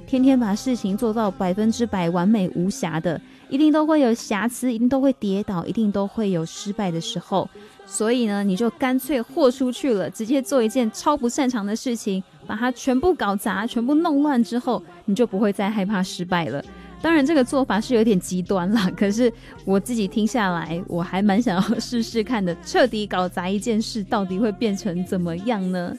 天天把事情做到100%完美无瑕的，一定都会有瑕疵，一定都会跌倒，一定都会有失败的时候。所以呢，你就干脆豁出去了，直接做一件超不擅长的事情，把它全部搞砸，全部弄乱之后，你就不会再害怕失败了。当然这个做法是有点极端啦，可是我自己听下来我还蛮想要试试看的，彻底搞砸一件事到底会变成怎么样呢？